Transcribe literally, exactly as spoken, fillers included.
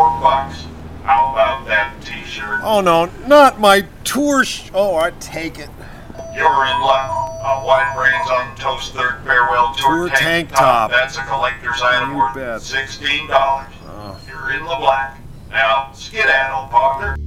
Four bucks. How about that t-shirt? Oh no, not my tour sh- Oh, I take it. You're in luck. A White Brains on Toast Third Farewell Tour, Tour tank top. That's a collector's item You worth bet. sixteen dollars. Oh. You're in the black. Now, skedaddle, partner.